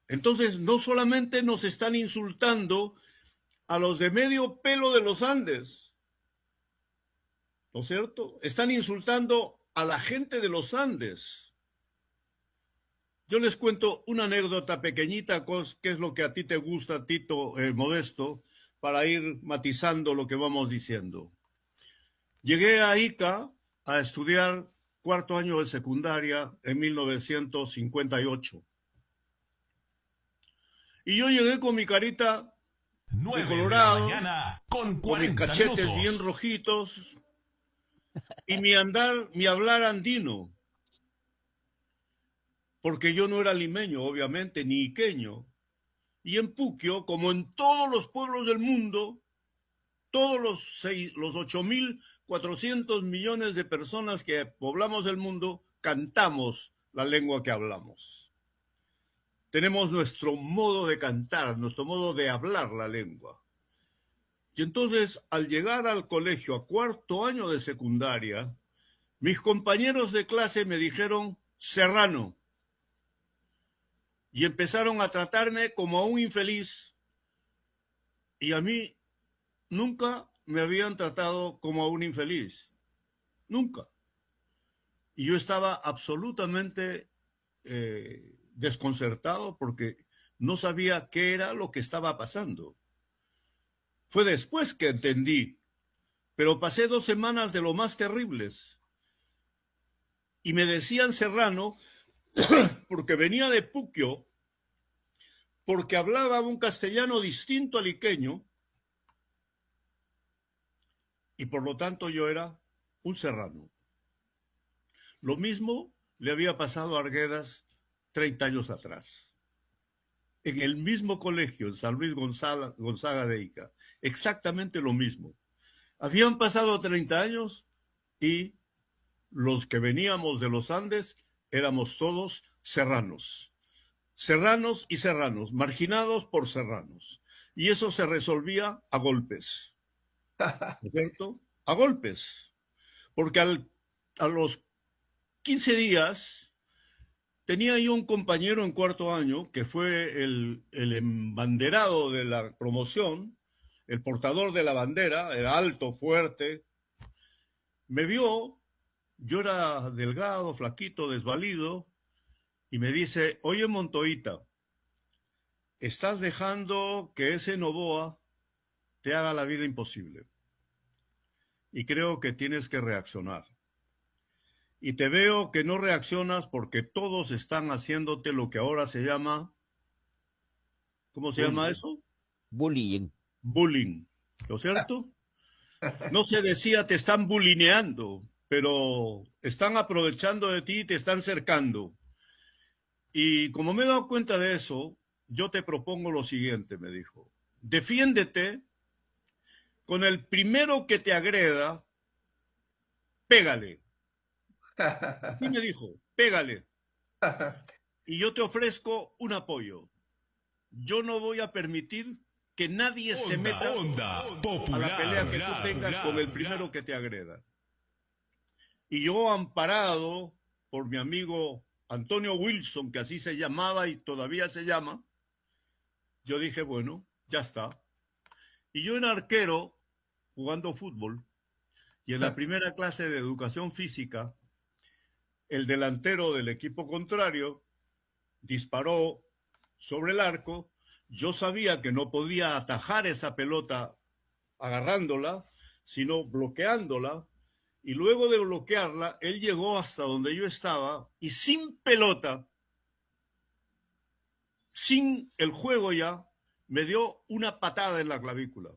Entonces, no solamente nos están insultando a los de medio pelo de los Andes, ¿no es cierto? Están insultando a la gente de los Andes. Yo les cuento una anécdota pequeñita, que es lo que a ti te gusta, Tito Modesto, para ir matizando lo que vamos diciendo. Llegué a Ica a estudiar cuarto año de secundaria en 1958. Y yo llegué con mi carita de 9 de la colorado, mañana con con mis 40 cachetes minutos. bien rojitos y mi hablar andino. Porque yo no era limeño, obviamente, ni iqueño. Y en Puquio, como en todos los pueblos del mundo, todos los 8.400 millones de personas que poblamos el mundo, cantamos la lengua que hablamos. Tenemos nuestro modo de cantar, nuestro modo de hablar la lengua. Y entonces, al llegar al colegio, a cuarto año de secundaria, mis compañeros de clase me dijeron serrano. Y empezaron a tratarme como a un infeliz. Y a mí nunca me habían tratado como a un infeliz. Nunca. Y yo estaba absolutamente desconcertado porque no sabía qué era lo que estaba pasando. Fue después que entendí, pero pasé 2 semanas de lo más terribles. Y me decían serrano porque venía de Puquio, porque hablaba un castellano distinto al iqueño, y por lo tanto yo era un serrano. Lo mismo le había pasado a Arguedas 30 años atrás. En el mismo colegio, en San Luis Gonzaga de Ica. Exactamente lo mismo. Habían pasado 30 años y los que veníamos de los Andes éramos todos serranos. Serranos y serranos, marginados por serranos. Y eso se resolvía a golpes. ¿No es cierto? A golpes. Porque a los 15 días tenía yo un compañero en cuarto año que fue el embanderado de la promoción, el portador de la bandera, era alto, fuerte. Me vio, yo era delgado, flaquito, desvalido, y me dice, oye Montoita, estás dejando que ese Novoa te haga la vida imposible. Y creo que tienes que reaccionar. Y te veo que no reaccionas porque todos están haciéndote lo que ahora se llama, ¿cómo se llama eso? Bullying. Bullying, ¿no es cierto? No se decía te están bulineando, pero están aprovechando de ti y te están cercando. Y como me he dado cuenta de eso, yo te propongo lo siguiente, me dijo. Defiéndete con el primero que te agreda, pégale. Así me dijo, pégale. Y yo te ofrezco un apoyo. Yo no voy a permitir que nadie se meta a la pelea que tú tengas con el primero que te agreda. Y yo, amparado por mi amigo Antonio Wilson, que así se llamaba y todavía se llama, yo dije, bueno, ya está. Y yo era arquero jugando fútbol, y en la primera clase de educación física, el delantero del equipo contrario disparó sobre el arco. Yo sabía que no podía atajar esa pelota agarrándola, sino bloqueándola. Y luego de bloquearla, él llegó hasta donde yo estaba y sin pelota, sin el juego ya, me dio una patada en la clavícula.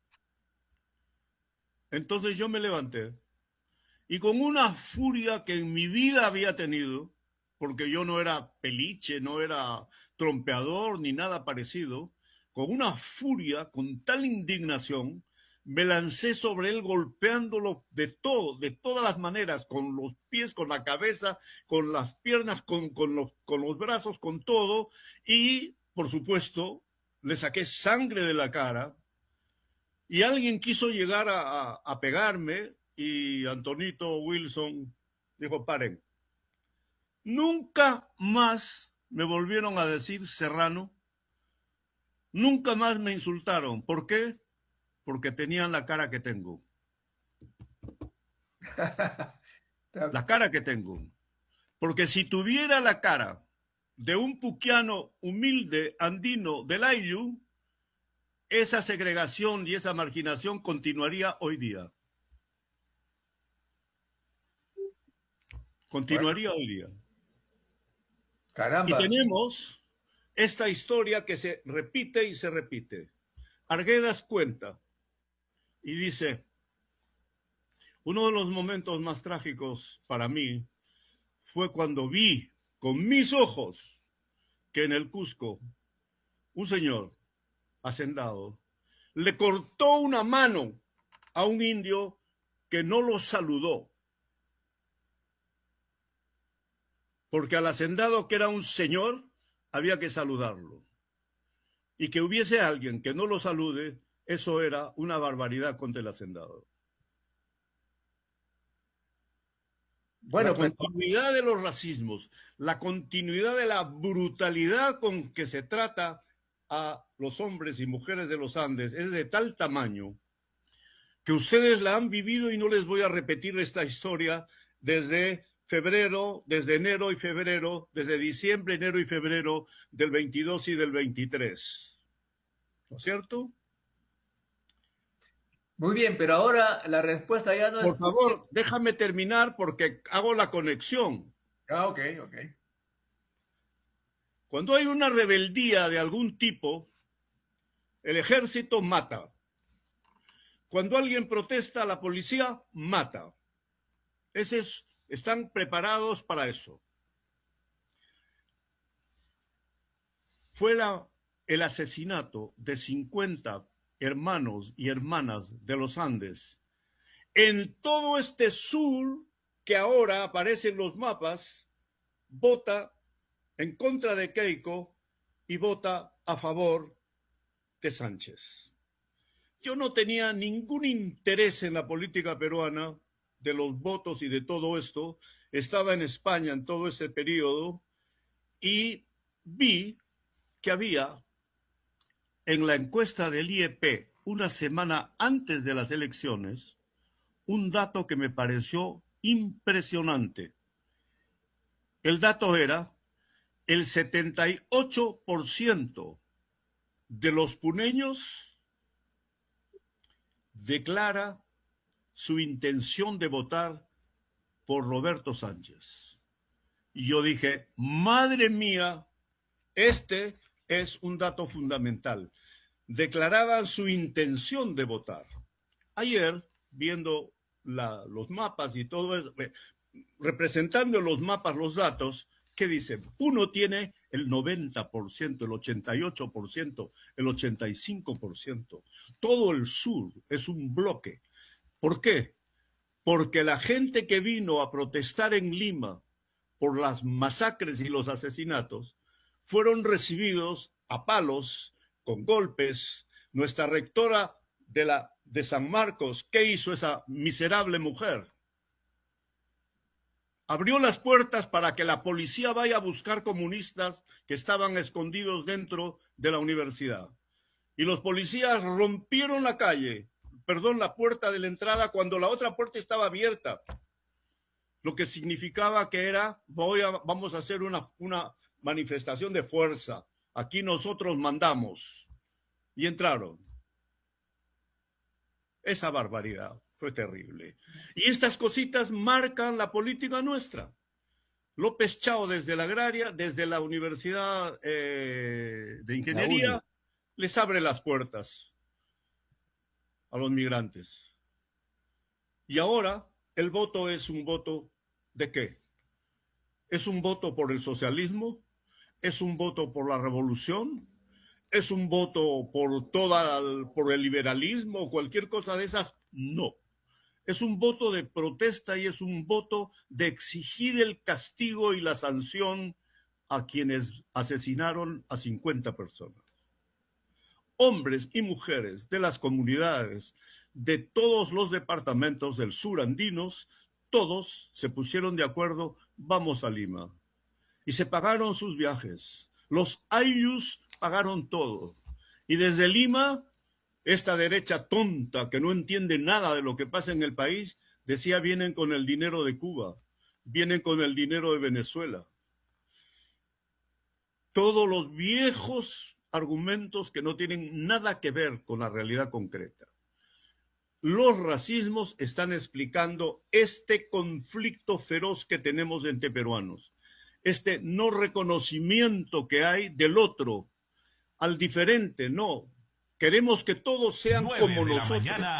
Entonces yo me levanté y con una furia que en mi vida había tenido, porque yo no era peliche, no era trompeador ni nada parecido, con una furia, con tal indignación, me lancé sobre él golpeándolo de todo, de todas las maneras, con los pies, con la cabeza, con las piernas, con los brazos, con todo, y por supuesto le saqué sangre de la cara, y alguien quiso llegar a pegarme, y Antonito Wilson dijo, paren, nunca más me volvieron a decir serrano. Nunca más me insultaron. ¿Por qué? Porque tenían la cara que tengo. La cara que tengo. Porque si tuviera la cara de un puquiano humilde andino del Ayllu, esa segregación y esa marginación continuaría hoy día. Continuaría hoy día. Caramba. Y tenemos esta historia que se repite y se repite. Arguedas cuenta y dice, uno de los momentos más trágicos para mí fue cuando vi con mis ojos que en el Cusco un señor hacendado le cortó una mano a un indio que no lo saludó. Porque al hacendado, que era un señor, había que saludarlo. Y que hubiese alguien que no lo salude, eso era una barbaridad contra el hacendado. Bueno, La continuidad de los racismos, la continuidad de la brutalidad con que se trata a los hombres y mujeres de los Andes es de tal tamaño que ustedes la han vivido y no les voy a repetir esta historia desde febrero, desde enero y febrero, desde diciembre, enero y febrero del 22 y del 23. ¿No es cierto? muy bien, pero ahora la respuesta ya no es Por favor, déjame terminar porque hago la conexión. Ah, ok, ok. Cuando hay una rebeldía de algún tipo, el ejército mata. Cuando alguien protesta, la policía mata. Están preparados para eso. Fue el asesinato de 50 hermanos y hermanas de los Andes en todo este sur que ahora aparece en los mapas, vota en contra de Keiko y vota a favor de Sánchez. Yo no tenía ningún interés en la política peruana, de los votos y de todo esto. Estaba en España en todo ese periodo y vi que había en la encuesta del IEP una semana antes de las elecciones un dato que me pareció impresionante. El dato era el 78% de los puneños declara su intención de votar por Roberto Sánchez. Y yo dije, madre mía, este es un dato fundamental. Declaraban su intención de votar. Ayer, viendo los mapas y todo eso, representando en los mapas los datos, ¿qué dicen? Uno tiene el 90%, el 88%, el 85%. Todo el sur es un bloque. ¿Por qué? Porque la gente que vino a protestar en Lima por las masacres y los asesinatos fueron recibidos a palos, con golpes. Nuestra rectora de San Marcos, ¿qué hizo esa miserable mujer? Abrió las puertas para que la policía vaya a buscar comunistas que estaban escondidos dentro de la universidad. Y los policías rompieron la puerta de la entrada cuando la otra puerta estaba abierta. Lo que significaba que vamos a hacer una manifestación de fuerza. Aquí nosotros mandamos. Y entraron. Esa barbaridad fue terrible. Y estas cositas marcan la política nuestra. López Chao desde la agraria, desde la Universidad de Ingeniería, les abre las puertas a los migrantes. Y ahora el voto es un voto ¿de qué? ¿Es un voto por el socialismo? ¿Es un voto por la revolución? ¿Es un voto por el liberalismo o cualquier cosa de esas? No. Es un voto de protesta y es un voto de exigir el castigo y la sanción a quienes asesinaron a 50 personas. Hombres y mujeres de las comunidades de todos los departamentos del sur andinos, todos se pusieron de acuerdo, vamos a Lima. y se pagaron sus viajes. Los ayllus pagaron todo. Y desde Lima, esta derecha tonta que no entiende nada de lo que pasa en el país, decía vienen con el dinero de Cuba, vienen con el dinero de Venezuela. Todos los viejos argumentos que no tienen nada que ver con la realidad concreta. Los racismos están explicando este conflicto feroz que tenemos entre peruanos, este no reconocimiento que hay del otro, al diferente, no. Queremos que todos sean como nosotros.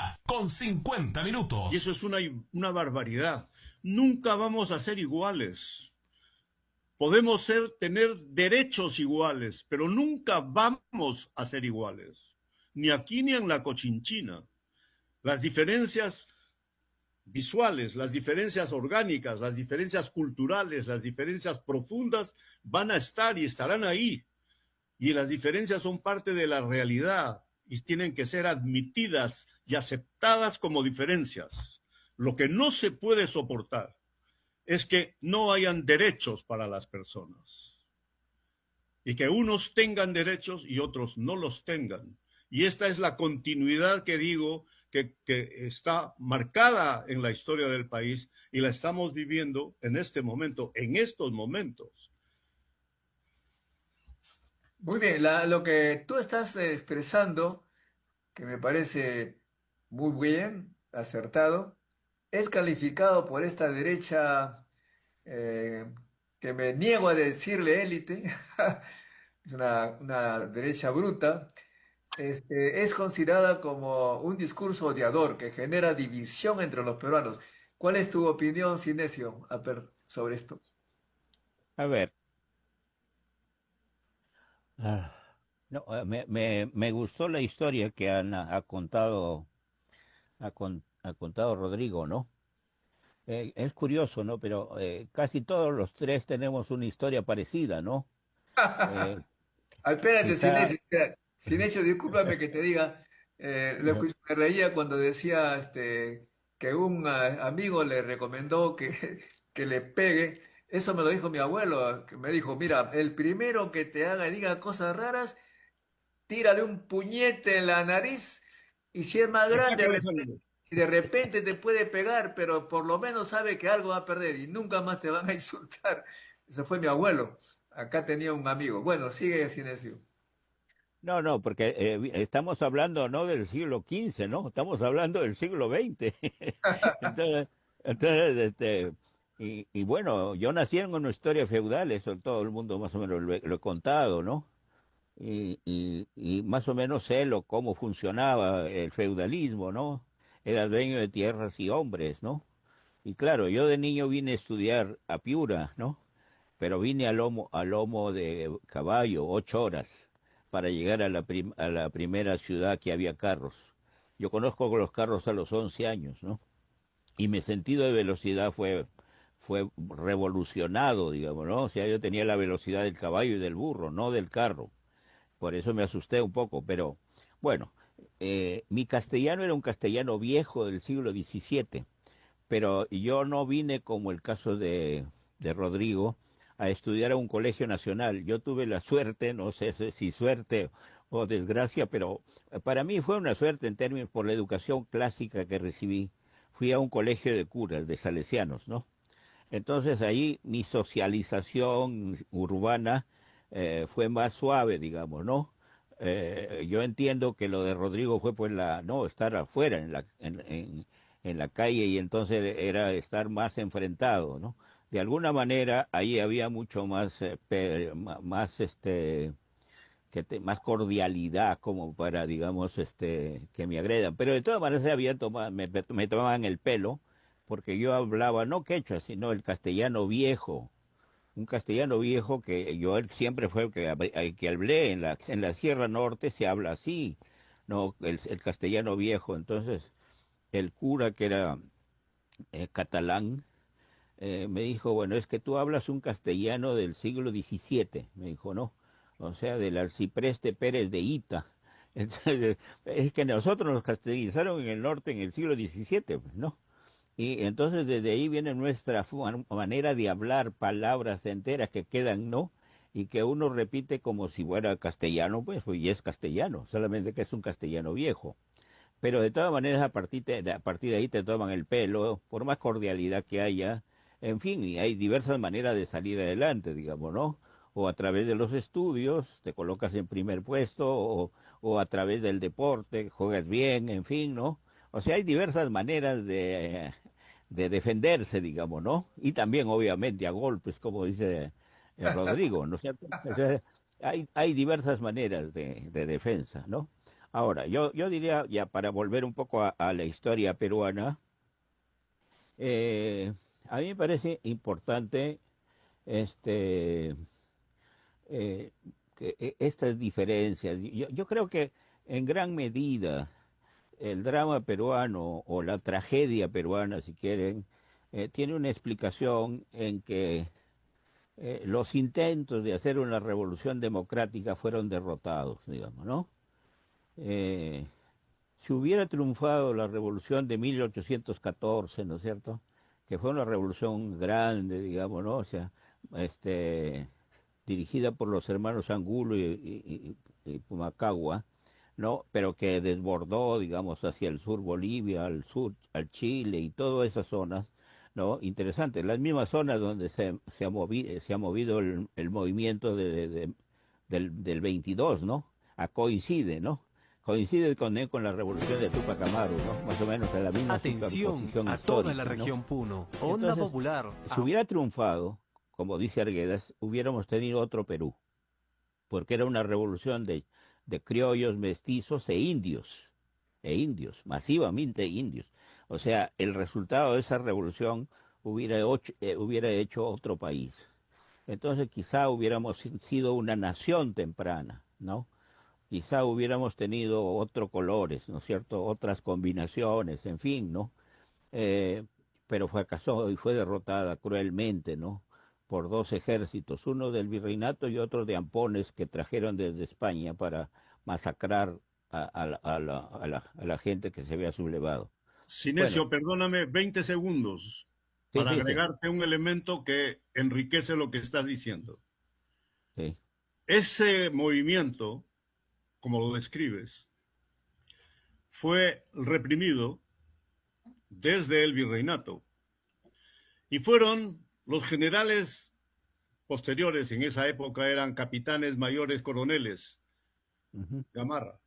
9:50. Y eso es una barbaridad. Nunca vamos a ser iguales. Podemos tener derechos iguales, pero nunca vamos a ser iguales. Ni aquí ni en la Cochinchina. Las diferencias visuales, las diferencias orgánicas, las diferencias culturales, las diferencias profundas van a estar y estarán ahí. Y las diferencias son parte de la realidad y tienen que ser admitidas y aceptadas como diferencias. Lo que no se puede soportar es que no hayan derechos para las personas y que unos tengan derechos y otros no los tengan. Y esta es la continuidad que digo que está marcada en la historia del país y la estamos viviendo en este momento, en estos momentos. Muy bien, lo que tú estás expresando, que me parece muy bien, acertado, es calificado por esta derecha eh, que me niego a decirle élite, es una derecha bruta, es considerada como un discurso odiador que genera división entre los peruanos. ¿Cuál es tu opinión, Cinesio, sobre esto? A ver, ah, no, me gustó la historia que ha contado, ha contado Rodrigo, ¿no? Es curioso, ¿no? Pero casi todos los tres tenemos una historia parecida, ¿no? Eh, Espérate, quizá, Sinesio, espera. Sinesio, discúlpame que te diga, me reía cuando decía que un amigo le recomendó que le pegue. Eso me lo dijo mi abuelo, que me dijo, mira, el primero que te haga y diga cosas raras, tírale un puñete en la nariz y si es más Y grande, saca la sangre. y de repente te puede pegar, pero por lo menos sabe que algo va a perder y nunca más te van a insultar. Ese fue mi abuelo. Acá tenía un amigo. Bueno, sigue, Sinesio. no, no, porque estamos hablando no del siglo XV, ¿no? Estamos hablando del siglo XX. Entonces, entonces, y bueno, yo nací en una historia feudal, eso todo el mundo más o menos lo he contado, ¿no? Y más o menos sé cómo funcionaba el feudalismo, ¿no? Era dueño de tierras y hombres, ¿no? Y claro, yo de niño vine a estudiar a Piura, ¿no? Pero vine a lomo de caballo, 8 horas, para llegar a a la primera ciudad que había carros. Yo conozco los carros a los 11 años, ¿no? Y mi sentido de velocidad fue revolucionado, digamos, ¿no? O sea, yo tenía la velocidad del caballo y del burro, no del carro. Por eso me asusté un poco, pero bueno, mi castellano era un castellano viejo del siglo XVII, pero yo no vine como el caso de Rodrigo a estudiar a un colegio nacional. Yo tuve la suerte, no sé si suerte o desgracia, pero para mí fue una suerte en términos por la educación clásica que recibí. Fui a un colegio de curas, de salesianos, ¿no? Entonces ahí mi socialización urbana fue más suave, digamos, ¿no? Yo entiendo que lo de Rodrigo fue pues no, estar afuera en la calle y entonces era estar más enfrentado, ¿no? De alguna manera ahí había mucho más, más más cordialidad como para, digamos, que me agredan. Pero de todas maneras me tomaban el pelo porque yo hablaba no quechua, sino el castellano viejo, un castellano viejo que yo siempre fue el que hablé en la Sierra Norte se habla así, no el castellano viejo. Entonces el cura que era catalán me dijo, bueno, es que tú hablas un castellano del siglo XVII, me dijo, no, o sea, del arcipreste Pérez de Ita. Entonces, es que nosotros nos castellanizaron en el norte en el siglo XVII, pues, ¿no? Y entonces desde ahí viene nuestra manera de hablar palabras enteras que quedan, ¿no? Y que uno repite como si fuera castellano, pues y es castellano, solamente que es un castellano viejo. Pero de todas maneras, a partir de ahí te toman el pelo, por más cordialidad que haya. En fin, y hay diversas maneras de salir adelante, digamos, ¿no? O a través de los estudios, te colocas en primer puesto, o a través del deporte, juegas bien, en fin, ¿no? O sea, hay diversas maneras de defenderse, digamos, ¿no? Y también, obviamente, a golpes, como dice Rodrigo, ¿no es cierto? O sea, hay diversas maneras de defensa, ¿no? Ahora, yo diría, ya para volver un poco a la historia peruana, eh, a mí me parece importante este, eh, estas diferencias. Yo creo que en gran medida el drama peruano o la tragedia peruana, si quieren, tiene una explicación en que los intentos de hacer una revolución democrática fueron derrotados, digamos, ¿no? Eh, si hubiera triunfado la revolución de 1814, ¿no es cierto? Que fue una revolución grande, digamos, ¿no? O sea, este, dirigida por los hermanos Angulo y Pumacagua, ¿no? Pero que desbordó, digamos, hacia el sur Bolivia, al sur, al Chile y todas esas zonas, ¿no? Interesante, las mismas zonas donde se ha movido el movimiento del 22, ¿no? Coincide, ¿no? Coincide con la revolución de Tupac Amaru, ¿no? Más o menos en la misma Atención superposición a toda la histórica, ¿no? región Puno. Onda Entonces, Popular. si hubiera triunfado, como dice Arguedas, hubiéramos tenido otro Perú, porque era una revolución de criollos, mestizos e indios, masivamente indios. O sea, el resultado de esa revolución hubiera hecho otro país. Entonces quizá hubiéramos sido una nación temprana, ¿no? Quizá hubiéramos tenido otros colores, ¿no es cierto? Otras combinaciones, en fin, ¿no? Eh, pero fracasó y fue derrotada cruelmente, ¿no? Por dos ejércitos, uno del virreinato y otro de ampones que trajeron desde España para masacrar a la gente que se había sublevado. Bueno, Sinesio, perdóname 20 segundos sí, para sí, sí, agregarte un elemento que enriquece lo que estás diciendo. sí. Ese movimiento, como lo describes, fue reprimido desde el virreinato y fueron los generales posteriores, en esa época eran capitanes mayores coroneles, Ujú, Gamarra,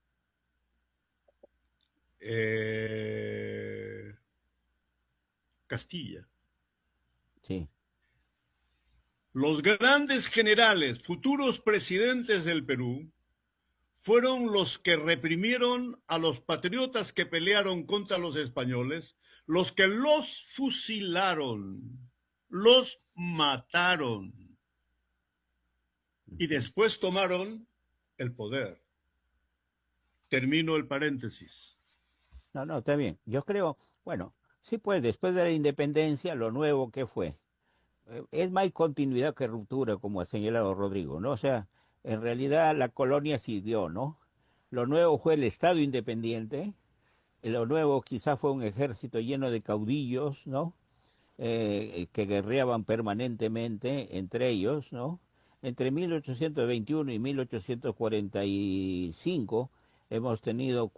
eh, Castilla. sí. Los grandes generales, futuros presidentes del Perú, fueron los que reprimieron a los patriotas que pelearon contra los españoles, los que los fusilaron, los mataron y Ujú. después tomaron el poder. Termino el paréntesis. No, no, está bien. Yo creo, bueno, sí, pues después de la independencia, lo nuevo que fue, es más continuidad que ruptura, como ha señalado Rodrigo, ¿no? O sea, en realidad la colonia siguió, ¿no? Lo nuevo fue el Estado independiente, lo nuevo quizás fue un ejército lleno de caudillos, ¿no? Que guerreaban permanentemente entre ellos, ¿no? Entre 1821 y 1845 hemos tenido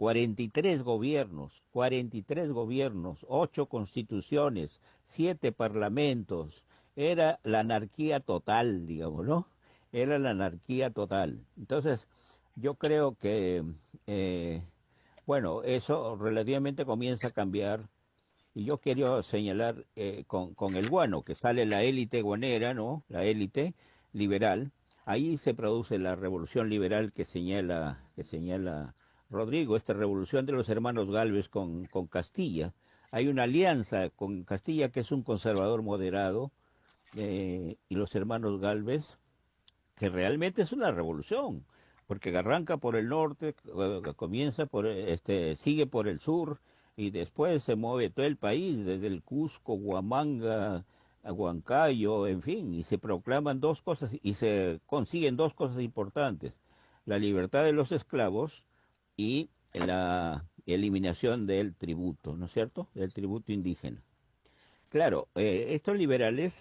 43 gobiernos, 8 constituciones, 7 parlamentos. Era la anarquía total, digamos, ¿no? Era la anarquía total. Entonces, yo creo que, eh, bueno, eso relativamente comienza a cambiar y yo quería señalar con el guano, que sale la élite guanera, ¿no? La élite liberal. Ahí se produce la revolución liberal que señala Rodrigo, esta revolución de los hermanos Galvez con Castilla. Hay una alianza con Castilla, que es un conservador moderado, y los hermanos Galvez, que realmente es una revolución, porque arranca por el norte, comienza sigue por el sur y después se mueve todo el país, desde el Cusco, Huamanga, a Huancayo, en fin, y se proclaman dos cosas y se consiguen dos cosas importantes: la libertad de los esclavos y la eliminación del tributo, ¿no es cierto? Del tributo indígena. Claro, estos liberales,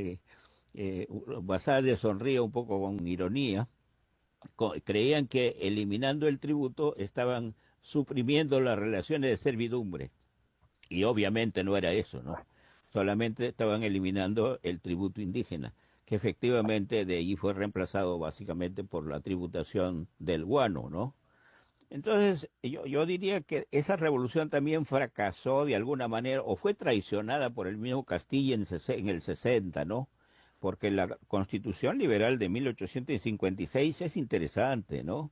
Basadre sonríe un poco con ironía, creían que eliminando el tributo estaban suprimiendo las relaciones de servidumbre. Y obviamente no era eso, ¿no? Solamente estaban eliminando el tributo indígena, que efectivamente de allí fue reemplazado básicamente por la tributación del guano, ¿no? Entonces, yo diría que esa revolución también fracasó de alguna manera o fue traicionada por el mismo Castilla en el 60, ¿no? Porque la Constitución Liberal de 1856 es interesante, ¿no?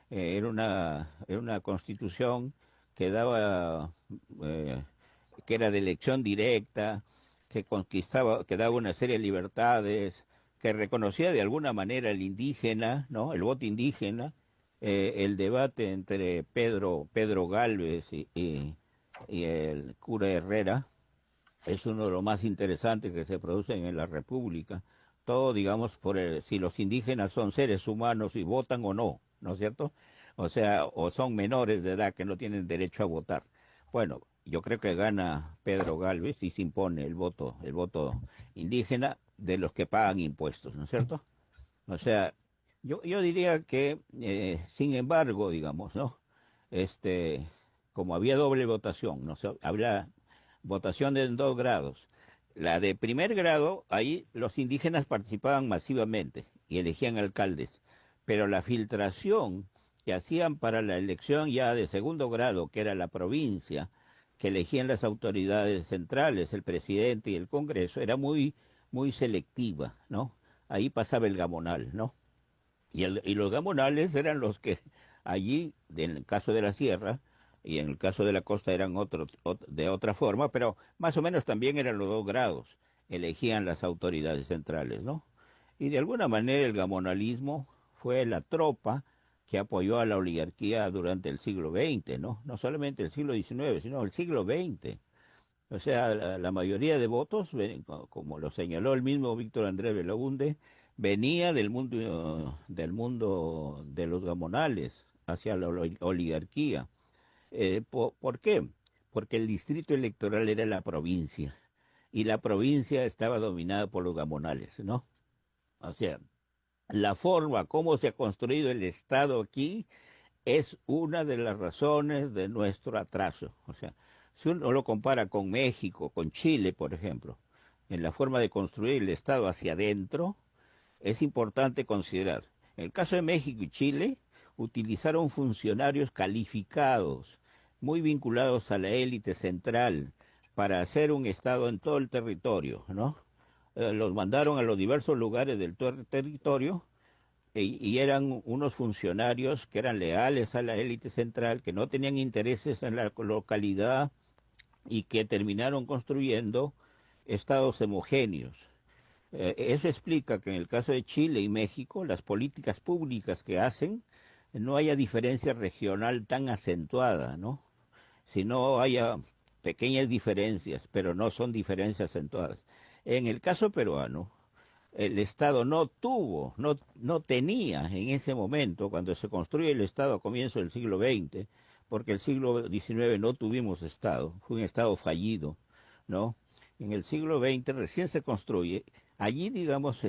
Era una constitución que daba, eh, que era de elección directa, que conquistaba, que daba una serie de libertades, que reconocía de alguna manera el indígena, ¿no? El voto indígena, el debate entre Pedro Gálvez y el cura Herrera es uno de los más interesantes que se producen en la República. Todo, digamos, si los indígenas son seres humanos y votan o no, ¿no es cierto? O sea, o son menores de edad que no tienen derecho a votar. Bueno, yo creo que gana Pedro Gálvez y se impone el voto indígena de los que pagan impuestos, ¿no es cierto? O sea, yo diría que, sin embargo, digamos, ¿no? Este, como había doble votación, no sé, habría votación en 2 grados. La de primer grado, ahí los indígenas participaban masivamente y elegían alcaldes, pero la filtración que hacían para la elección ya de segundo grado, que era la provincia, que elegían las autoridades centrales, el presidente y el Congreso, era muy selectiva, ¿no? Ahí pasaba el gamonal, ¿no? Y los gamonales eran los que allí, en el caso de la sierra y en el caso de la costa eran de otra forma, pero más o menos también eran los 2 grados, elegían las autoridades centrales, ¿no? Y de alguna manera el gamonalismo fue la tropa que apoyó a la oligarquía durante el siglo XX, ¿no? No solamente el siglo XIX, sino el siglo XX. O sea, la mayoría de votos, como lo señaló el mismo Víctor Andrés Belaúnde, venía del mundo de los gamonales hacia la oligarquía. ¿Por qué? Porque el distrito electoral era la provincia y la provincia estaba dominada por los gamonales, ¿no? O sea, la forma como se ha construido el Estado aquí es una de las razones de nuestro atraso. O sea, si uno lo compara con México, con Chile, por ejemplo, en la forma de construir el Estado hacia adentro, es importante considerar. En el caso de México y Chile, utilizaron funcionarios calificados, muy vinculados a la élite central, para hacer un Estado en todo el territorio, ¿no? Los mandaron a los diversos lugares del territorio y eran unos funcionarios que eran leales a la élite central, que no tenían intereses en la localidad y que terminaron construyendo estados homogéneos. Eso explica que en el caso de Chile y México, las políticas públicas que hacen no haya diferencia regional tan acentuada, ¿no? Si no haya pequeñas diferencias, pero no son diferencias acentuadas. En el caso peruano, el Estado no tenía en ese momento, cuando se construye el Estado a comienzos del siglo XX, porque el siglo XIX no tuvimos Estado, fue un Estado fallido, ¿no? En el siglo XX recién se construye. Allí, digamos,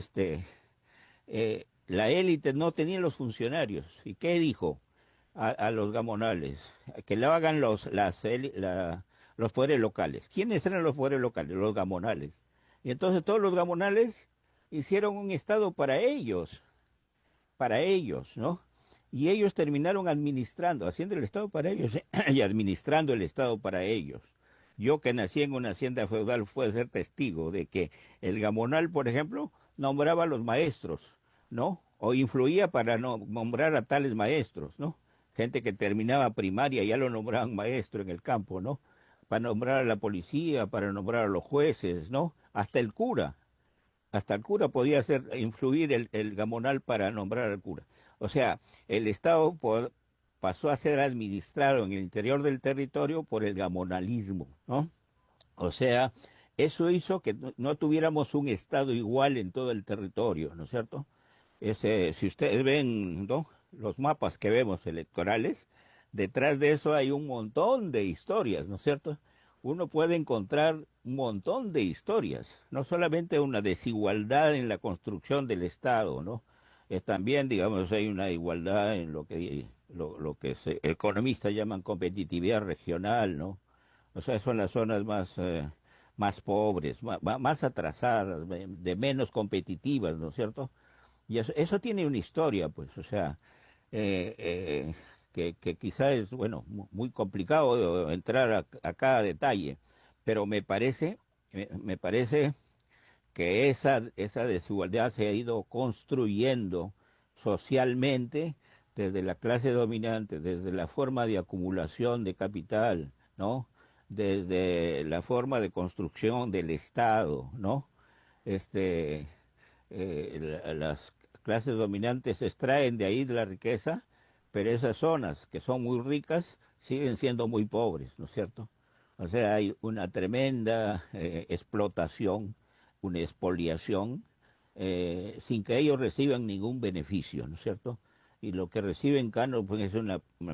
la élite no tenía los funcionarios. ¿Y qué dijo a los gamonales? Que lo hagan los poderes locales. ¿Quiénes eran los poderes locales? Los gamonales. Y entonces todos los gamonales hicieron un Estado para ellos, ¿no? Y ellos terminaron administrando, haciendo el Estado para ellos y administrando el Estado para ellos. Yo que nací en una hacienda feudal puedo ser testigo de que el gamonal, por ejemplo, nombraba a los maestros, ¿no? O influía para nombrar a tales maestros, ¿no? Gente que terminaba primaria ya lo nombraban maestro en el campo, ¿no? Para nombrar a la policía, para nombrar a los jueces, ¿no? Hasta el cura podía influir el gamonal para nombrar al cura. O sea, el Estado pasó a ser administrado en el interior del territorio por el gamonalismo, ¿no? O sea, eso hizo que no tuviéramos un Estado igual en todo el territorio, ¿no es cierto? Si ustedes ven, ¿no?, los mapas que vemos electorales, detrás de eso hay un montón de historias, ¿no es cierto? uno puede encontrar un montón de historias, no solamente una desigualdad en la construcción del Estado, ¿no? También, digamos, hay una igualdad en lo que economistas llaman competitividad regional, ¿no? O sea, son las zonas más pobres, más atrasadas, de menos competitivas, ¿no es cierto? Y eso tiene una historia, pues, o sea, eh, eh, que quizá es, bueno, muy complicado entrar a cada detalle, pero me parece que esa desigualdad se ha ido construyendo socialmente desde la clase dominante, desde la forma de acumulación de capital, ¿no? Desde la forma de construcción del Estado, ¿no? Este, las clases dominantes extraen de ahí de la riqueza, pero esas zonas que son muy ricas siguen siendo muy pobres, ¿no es cierto? O sea, hay una tremenda explotación, una expoliación, sin que ellos reciban ningún beneficio, ¿no es cierto? Y lo que reciben Cano pues es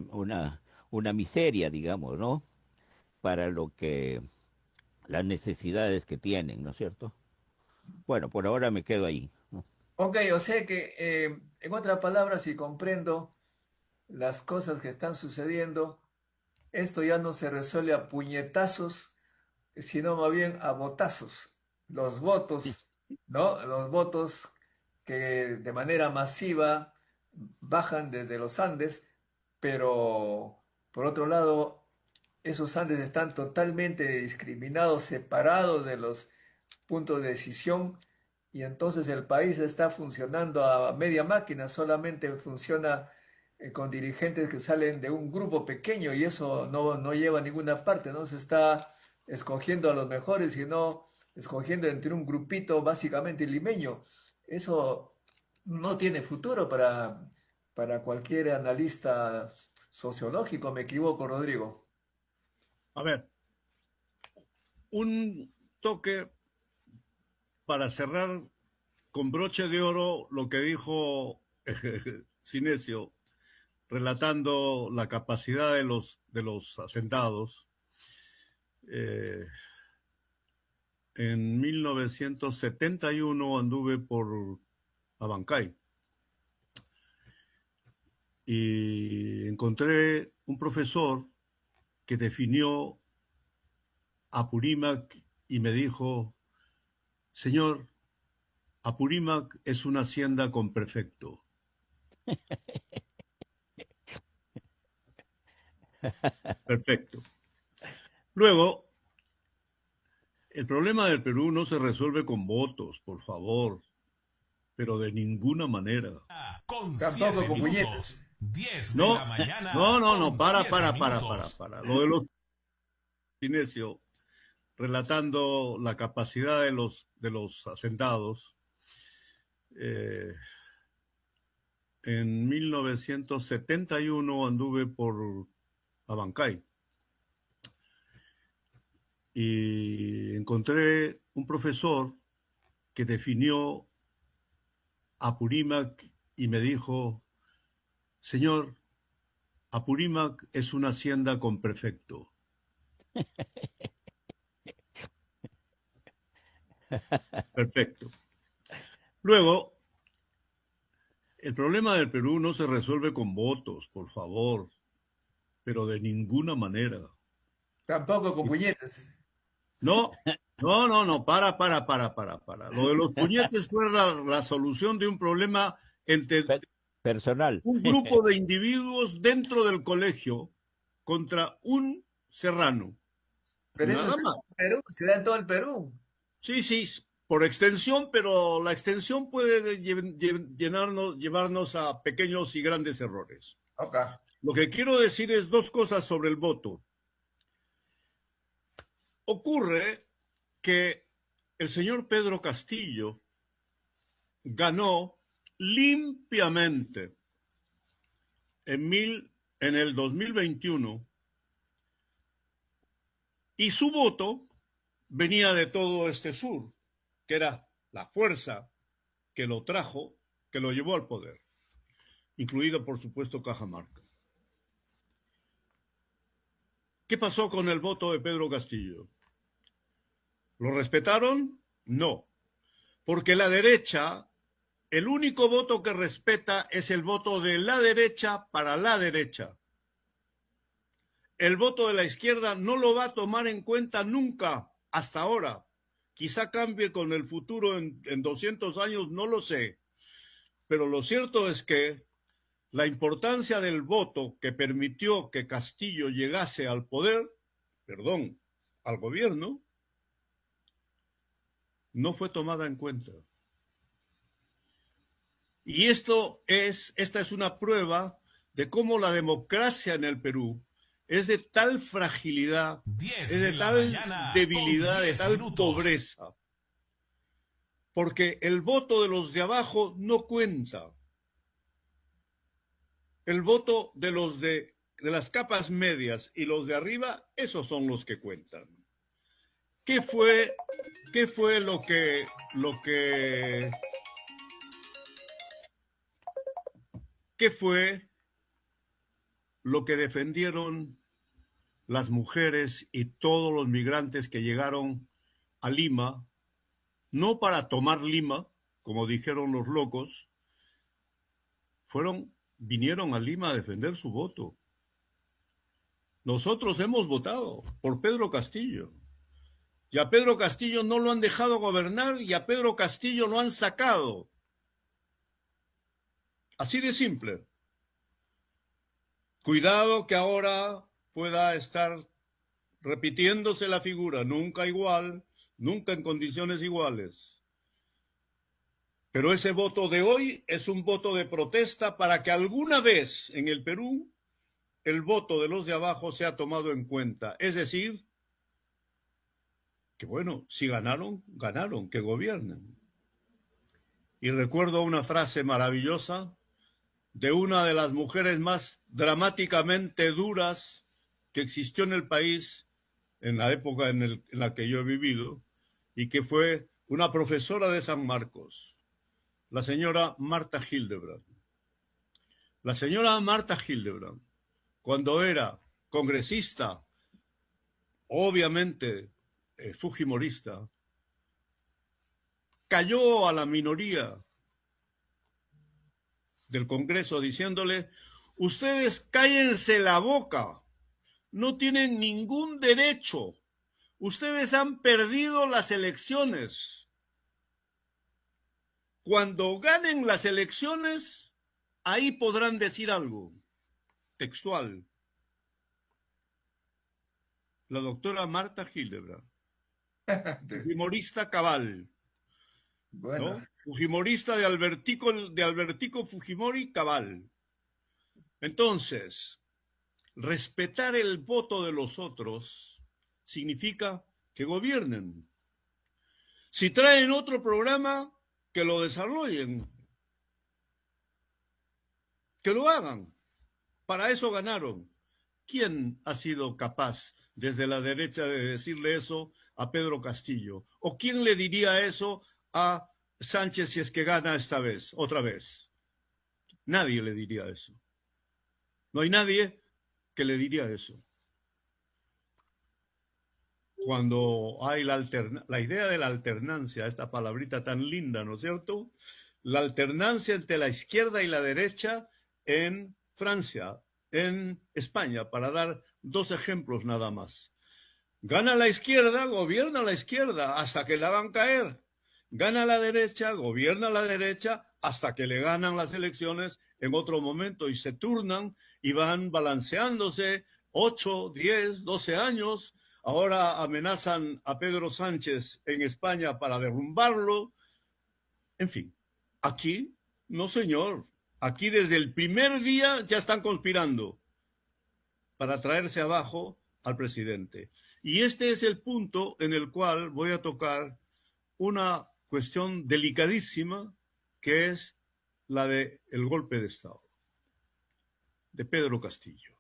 una miseria, digamos, ¿no? Para lo que las necesidades que tienen, ¿no es cierto? Bueno, por ahora me quedo ahí, ¿no? Ok, o sea que, en otras palabras, si comprendo las cosas que están sucediendo, esto ya no se resuelve a puñetazos, sino más bien a botazos. Los votos, ¿no? Los votos que de manera masiva bajan desde los Andes, pero por otro lado, esos Andes están totalmente discriminados, separados de los puntos de decisión, y entonces el país está funcionando a media máquina, solamente funciona con dirigentes que salen de un grupo pequeño, y eso no lleva a ninguna parte, no se está escogiendo a los mejores, sino escogiendo entre un grupito básicamente limeño. Eso no tiene futuro para cualquier analista sociológico. ¿Me equivoco, Rodrigo? A ver, un toque para cerrar con broche de oro lo que dijo Sinesio, relatando la capacidad de los asentados. Eh, en 1971 anduve por Abancay y encontré un profesor que definió Apurímac y me dijo, señor, Apurímac es una hacienda con prefecto. Perfecto. Luego, el problema del Perú no se resuelve con votos, por favor, pero de ninguna manera. Con Tampoco 7 con minutos, puñetes. 10 de la No, mañana no, con 7 minutos. para. Lo de los Cinesio, relatando la capacidad de los asentados. Eh, en 1971 anduve por Abancay y encontré un profesor que definió Apurímac y me dijo, señor, Apurímac es una hacienda con prefecto. Perfecto. Luego, el problema del Perú no se resuelve con votos, por favor, pero de ninguna manera. Tampoco con puñetes. No, para. Lo de los puñetes fue la solución de un problema entre Personal. un grupo de individuos dentro del colegio contra un serrano. Pero eso Nada se da más. en Perú, se da en todo el Perú. Sí, sí, por extensión, pero la extensión puede llevarnos a pequeños y grandes errores. Ok. Lo que quiero decir es dos cosas sobre el voto. Ocurre que el señor Pedro Castillo ganó limpiamente en el 2021 y su voto venía de todo este sur, que era la fuerza que lo trajo, que lo llevó al poder, incluido por supuesto Cajamarca. ¿Qué pasó con el voto de Pedro Castillo? ¿Lo respetaron? No, porque la derecha, el único voto que respeta es el voto de la derecha para la derecha. El voto de la izquierda no lo va a tomar en cuenta nunca, hasta ahora. Quizá cambie con el futuro en 200 años, no lo sé. Pero lo cierto es que la importancia del voto que permitió que Castillo llegase al poder, al gobierno, no fue tomada en cuenta. Y esta es una prueba de cómo la democracia en el Perú es de tal fragilidad, 10 es de de la tal mañana, debilidad, con de 10 tal minutos. pobreza. Porque el voto de los de abajo no cuenta. El voto de los de las capas medias y los de arriba, esos son los que cuentan. ¿Qué fue lo que ¿Qué fue lo que defendieron las mujeres y todos los migrantes que llegaron a Lima, no para tomar Lima, como dijeron los locos, vinieron a Lima a defender su voto? Nosotros hemos votado por Pedro Castillo. Y a Pedro Castillo no lo han dejado gobernar y a Pedro Castillo lo han sacado. Así de simple. Cuidado que ahora pueda estar repitiéndose la figura, nunca igual, nunca en condiciones iguales. Pero ese voto de hoy es un voto de protesta para que alguna vez en el Perú el voto de los de abajo sea tomado en cuenta. Es decir, que bueno, si ganaron, ganaron, que gobiernen. Y recuerdo una frase maravillosa de una de las mujeres más dramáticamente duras que existió en el país en la época en la que yo he vivido, y que fue una profesora de San Marcos, la señora Marta Hildebrand. La señora Marta Hildebrand, cuando era congresista, obviamente fujimorista, cayó a la minoría del Congreso diciéndole: ustedes cállense la boca, no tienen ningún derecho, ustedes han perdido las elecciones. Cuando ganen las elecciones, ahí podrán decir algo. Textual. La doctora Marta Hildebrand, fujimorista cabal. Bueno, ¿no? Fujimorista de Albertico Fujimori cabal. Entonces, respetar el voto de los otros significa que gobiernen. Si traen otro programa, que lo desarrollen, que lo hagan. Para eso ganaron. ¿Quién ha sido capaz desde la derecha de decirle eso a Pedro Castillo? ¿O quién le diría eso a Sánchez si es que gana esta vez, otra vez? Nadie le diría eso. No hay nadie que le diría eso. Cuando hay la idea de la alternancia, esta palabrita tan linda, ¿no es cierto? La alternancia entre la izquierda y la derecha en Francia, en España, para dar dos ejemplos nada más. Gana la izquierda, gobierna la izquierda hasta que la hagan caer. Gana la derecha, gobierna la derecha hasta que le ganan las elecciones en otro momento y se turnan y van balanceándose 8, 10, 12 años. Ahora amenazan a Pedro Sánchez en España para derrumbarlo. En fin, aquí no, señor. Aquí desde el primer día ya están conspirando para traerse abajo al presidente. Y este es el punto en el cual voy a tocar una cuestión delicadísima, que es la del golpe de Estado de Pedro Castillo.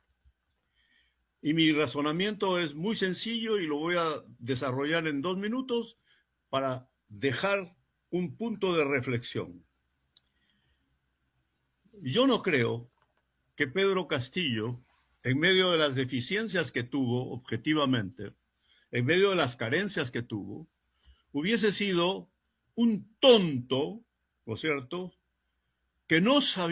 Y mi razonamiento es muy sencillo y lo voy a desarrollar en 2 minutos para dejar un punto de reflexión. Yo no creo que Pedro Castillo en medio de las deficiencias que tuvo, objetivamente, en medio de las carencias que tuvo, hubiese sido un tonto, ¿no es cierto?, que no sabía